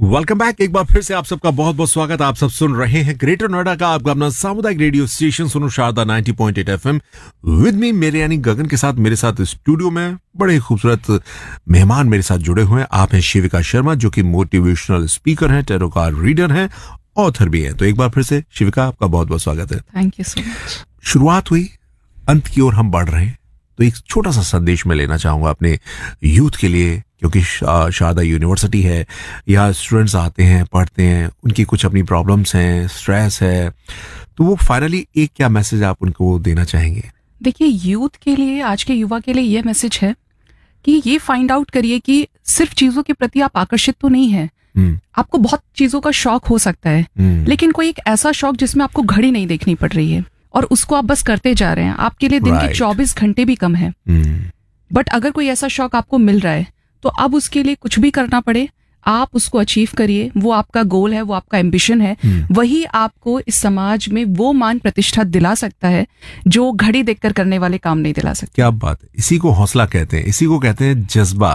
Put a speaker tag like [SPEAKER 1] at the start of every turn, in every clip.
[SPEAKER 1] Welcome back. एक बार फिर से आप सबका बहुत बहुत स्वागत। आप सब सुन रहे हैं ग्रेटर नोएडा का आपका अपना सामुदायिक रेडियो स्टेशन सुनो शारदा 90.8 FM विद मी मेरे यानी गगन के साथ। मेरे साथ स्टूडियो में बड़े खूबसूरत मेहमान मेरे साथ जुड़े हुए हैं। आप हैं शिविका शर्मा जो कि मोटिवेशनल स्पीकर हैं, टैरो कार्ड रीडर हैं, ऑथर भी हैं। तो एक बार फिर से शिविका आपका बहुत बहुत स्वागत है।
[SPEAKER 2] Thank you so much.
[SPEAKER 1] शुरुआत हुई, अंत की ओर हम बढ़ रहे हैं, तो एक छोटा सा संदेश मैं लेना चाहूंगा अपने यूथ के लिए, क्योंकि शारदा यूनिवर्सिटी है, यहाँ स्टूडेंट्स आते हैं, पढ़ते हैं, उनकी कुछ अपनी प्रॉब्लम्स हैं, स्ट्रेस है, तो वो फाइनली एक क्या मैसेज आप उनको देना चाहेंगे?
[SPEAKER 2] देखिए, यूथ के लिए, आज के युवा के लिए ये मैसेज है कि ये फाइंड आउट करिए कि सिर्फ चीजों के प्रति आप आकर्षित तो नहीं है। आपको बहुत चीजों का शौक हो सकता है, लेकिन कोई एक ऐसा शौक जिसमें आपको घड़ी नहीं देखनी पड़ रही है और उसको आप बस करते जा रहे हैं। आपके लिए दिन के 24 घंटे भी कम है, बट अगर कोई ऐसा शौक आपको मिल रहा है तो अब उसके लिए कुछ भी करना पड़े, आप उसको अचीव करिए। वो आपका गोल है, वो आपका एम्बिशन है, वही आपको इस समाज में वो मान प्रतिष्ठा दिला सकता है जो घड़ी देखकर करने वाले काम नहीं दिला सकते।
[SPEAKER 1] क्या बात है! इसी को हौसला कहते हैं, इसी को कहते हैं जज्बा।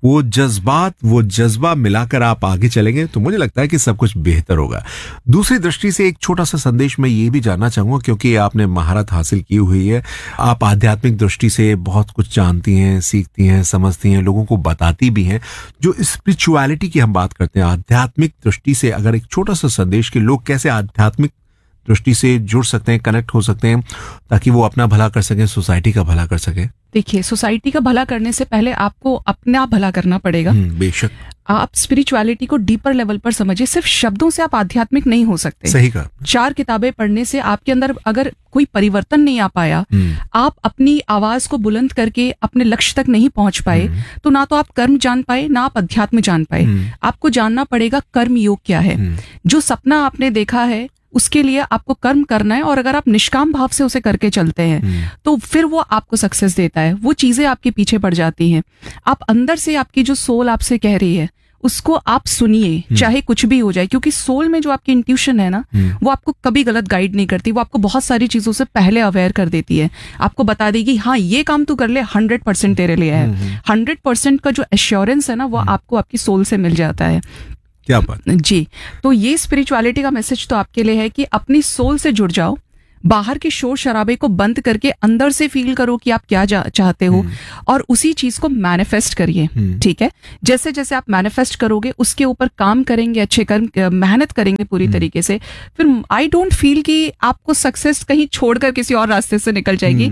[SPEAKER 1] वो जज्बा मिलाकर आप आगे चलेंगे तो मुझे लगता है कि सब कुछ बेहतर होगा। दूसरी दृष्टि से एक छोटा सा संदेश मैं ये भी जानना चाहूंगा, क्योंकि आपने महारत हासिल की हुई है, आप आध्यात्मिक दृष्टि से बहुत कुछ जानती हैं, सीखती हैं, समझती हैं, लोगों को बताती भी हैं। जो स्पिरिचुअलिटी हम बात करते हैं, आध्यात्मिक दृष्टि से अगर एक छोटा सा संदेश कि लोग कैसे आध्यात्मिक दृष्टि से जुड़ सकते हैं, कनेक्ट हो सकते हैं, ताकि वो अपना भला कर सकें, सोसाइटी का भला कर सकें।
[SPEAKER 2] देखिए, सोसाइटी का भला करने से पहले आपको अपना भला करना पड़ेगा।
[SPEAKER 1] बेशक।
[SPEAKER 2] आप स्पिरिचुअलिटी को डीपर लेवल पर समझिए। सिर्फ शब्दों से आप आध्यात्मिक नहीं हो सकते।
[SPEAKER 1] सही कहा।
[SPEAKER 2] 4 किताबें पढ़ने से आपके अंदर अगर कोई परिवर्तन नहीं आ पाया, आप अपनी आवाज को बुलंद करके अपने लक्ष्य तक नहीं पहुंच पाए, तो ना तो आप कर्म जान पाए, ना आप अध्यात्म जान पाए। आपको जानना पड़ेगा कर्म योग क्या है। जो सपना आपने देखा है उसके लिए आपको कर्म करना है, और अगर आप निष्काम भाव से उसे करके चलते हैं तो फिर वो आपको सक्सेस देता है। वो चीजें आपके पीछे पड़ जाती हैं। आप अंदर से, आपकी जो सोल आपसे कह रही है उसको आप सुनिए, चाहे कुछ भी हो जाए, क्योंकि सोल में जो आपकी इंट्यूशन है ना, वो आपको कभी गलत गाइड नहीं करती। वो आपको बहुत सारी चीजों से पहले अवेयर कर देती है। आपको बता देगी हाँ ये काम तू कर ले, 100% तेरे लिए है। 100% का जो एश्योरेंस है ना, वो आपको आपकी सोल से मिल जाता है।
[SPEAKER 1] क्या बात
[SPEAKER 2] जी। तो ये स्पिरिचुअलिटी का मैसेज तो आपके लिए है कि अपनी सोल से जुड़ जाओ, बाहर के शोर शराबे को बंद करके अंदर से फील करो कि आप क्या चाहते हो, और उसी चीज को मैनिफेस्ट करिए। ठीक है, जैसे जैसे आप मैनिफेस्ट करोगे, उसके ऊपर काम करेंगे, अच्छे कर्म, मेहनत करेंगे पूरी तरीके से, फिर आई डोंट फील कि आपको सक्सेस कहीं छोड़कर किसी और रास्ते से निकल जाएगी।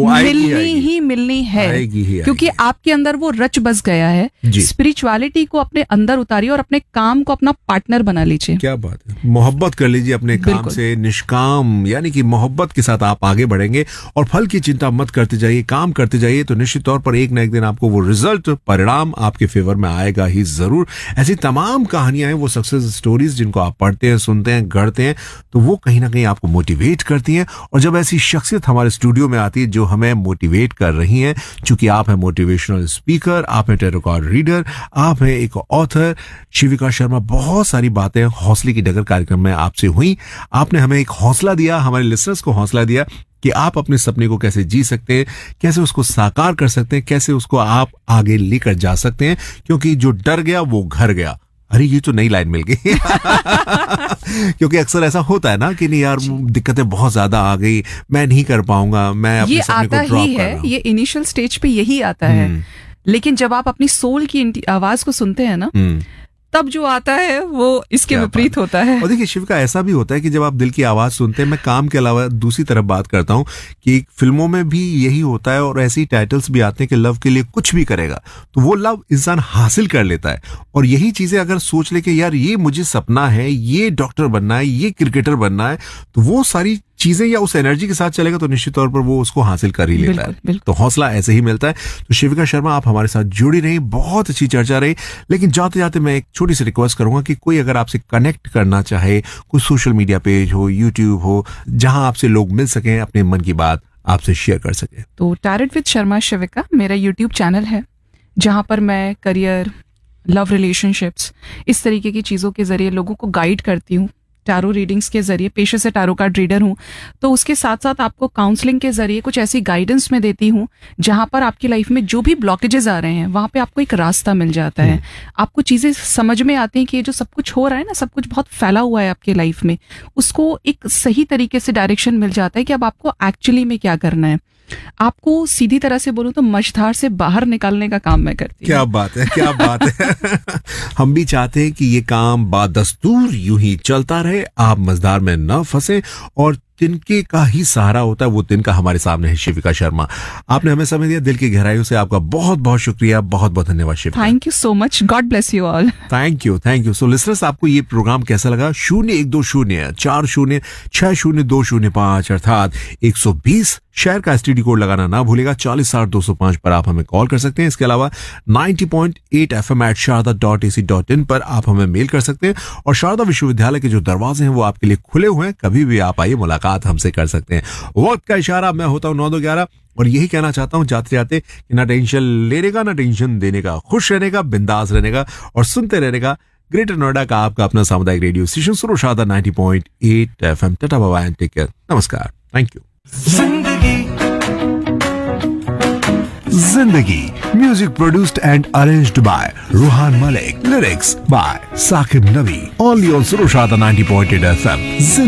[SPEAKER 2] मिलनी है, क्योंकि आपके अंदर वो रच बस गया है। स्पिरिचुअलिटी को अपने अंदर उतारिए और अपने काम को अपना पार्टनर बना लीजिए।
[SPEAKER 1] क्या बात है! मोहब्बत कर लीजिए अपने काम से, निष्काम, यानी कि मोहब्बत के साथ आप आगे बढ़ेंगे और फल की चिंता मत करते जाइए, काम करते जाइए, तो निश्चित तौर पर एक ना एक दिन आपको वो रिजल्ट, परिणाम आपके फेवर में आएगा ही जरूर। ऐसी तमाम कहानियां हैं, वो सक्सेस स्टोरीज जिनको आप पढ़ते हैं, सुनते हैं, गढ़ते हैं, तो वो कहीं ना कहीं आपको मोटिवेट करती हैं। और जब ऐसी शख्सियत हमारे स्टूडियो में आती है जो हमें मोटिवेट कर रही हैं, चूंकि आप हैं मोटिवेशनल स्पीकर, आप हैं टैरो कार्ड रीडर, आप हैं एक ऑथर, शिविका शर्मा, बहुत सारी बातें हौसले की डगर कार्यक्रम में आपसे हुई। आपने हमें एक हौसला दिया, हमारे लिसनर्स को हौसला दिया कि आप अपने सपने को कैसे जी सकते हैं, कैसे उसको साकार कर सकते हैं, कैसे उसको आप आगे लेकर जा सकते हैं, क्योंकि जो डर गया वो घर गया। अरे ये तो नई लाइन मिल गई। क्योंकि अक्सर ऐसा होता है ना कि नहीं यार, दिक्कतें बहुत ज्यादा आ गई, मैं नहीं कर पाऊंगा, मैं अपने सपने को ड्रॉप कर रहा हूं।
[SPEAKER 2] ये इनिशियल स्टेज पे यही आता है, लेकिन जब आप अपनी सोल की आवाज को सुनते हैं ना, तब जो आता है वो इसके विपरीत होता है।
[SPEAKER 1] और देखिए शिविका, ऐसा भी होता है कि जब आप दिल की आवाज सुनते हैं, मैं काम के अलावा दूसरी तरफ बात करता हूं कि फिल्मों में भी यही होता है, और ऐसे ही टाइटल्स भी आते हैं कि लव के लिए कुछ भी करेगा, तो वो लव इंसान हासिल कर लेता है। और यही चीजें अगर सोच ले कि यार ये मुझे सपना है, ये डॉक्टर बनना है, ये क्रिकेटर बनना है, तो वो सारी चीजें या उस एनर्जी के साथ चलेगा तो निश्चित तौर पर वो उसको हासिल कर ही लेता है। तो हौसला ऐसे ही मिलता है। तो शिविका शर्मा, आप हमारे साथ जुड़ी रही, बहुत अच्छी चर्चा रही। लेकिन जाते जाते मैं एक छोटी सी रिक्वेस्ट करूंगा कि कोई अगर आपसे कनेक्ट करना चाहे, कोई सोशल मीडिया पेज हो, यूट्यूब हो, जहां आपसे लोग मिल सकें, अपने मन की बात आपसे शेयर कर सके,
[SPEAKER 2] तो टैरेट विद शर्मा शिविका मेरा यूट्यूब चैनल है, जहां पर मैं करियर, लव रिलेशनशिप्स, इस तरीके की चीजों के जरिए लोगों को गाइड करती हूँ टैरो रीडिंग्स के जरिए, पेशे से टैरो कार्ड रीडर हूँ, तो उसके साथ साथ आपको काउंसलिंग के जरिए कुछ ऐसी गाइडेंस मैं देती हूँ जहाँ पर आपकी लाइफ में जो भी ब्लॉकेजेस आ रहे हैं वहाँ पे आपको एक रास्ता मिल जाता है। आपको चीजें समझ में आती हैं कि ये जो सब कुछ हो रहा है ना, सब कुछ बहुत फैला हुआ है आपकी लाइफ में, उसको एक सही तरीके से डायरेक्शन मिल जाता है कि अब आपको एक्चुअली में क्या करना है। आपको सीधी तरह से बोलूं तो मझधार से बाहर निकालने का काम मैं करती हूँ।
[SPEAKER 1] क्या बात है, क्या बात है। हम भी चाहते हैं कि ये काम बादस्तूर यूं ही चलता रहे, आप मझधार में न फंसे, और तिनके का ही सहारा होता है वो तिनका हमारे सामने है शिविका शर्मा। आपने हमें समय दिया, दिल की गहराइयों से आपका बहुत बहुत शुक्रिया, बहुत बहुत धन्यवाद शिविका।
[SPEAKER 2] Thank you so much, God bless you all.
[SPEAKER 1] Thank you, thank you. So listeners, आपको ये प्रोग्राम कैसा लगा? 012040600205 अर्थात 120 शहर का एसटीडी कोड लगाना ना भूलेगा। 40,205 पर आप हमें कॉल कर सकते हैं। इसके अलावा 90.8 FM@sharda.ac.in पर आप हमें मेल कर सकते हैं, और शारदा विश्वविद्यालय के जो दरवाजे हैं वो आपके लिए खुले हुए हैं, कभी भी आप आइए, मुलाकात हमसे कर सकते हैं। वक्त का इशारा, मैं होता हूं 9-2-11, और यही कहना चाहता हूं जाते जाते कि ना टेंशन लेने का, ना टेंशन देने का, खुश रहने का, बिंदास रहने का, और सुनते रहने का ग्रेटर नोएडा का आपका अपना सामुदायिक रेडियो स्टेशन सुनो Sharda 90.8 FM। Tata bye bye, take care, नमस्कार, थैंक यू। जिंदगी music produced and arranged bye Ruhaan Malik, lyrics by Saqib Nabi, only on सुनो शारदा 90.8 FM।